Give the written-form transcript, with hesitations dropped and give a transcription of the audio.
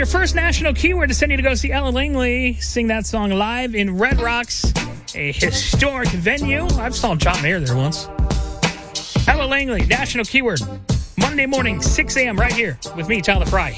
your first national keyword to send you to go see Ella Langley sing that song live in Red Rocks, a historic venue. I saw John Mayer there once. Ella Langley, national keyword. Monday morning, 6 a.m. right here with me, Tyler Fry.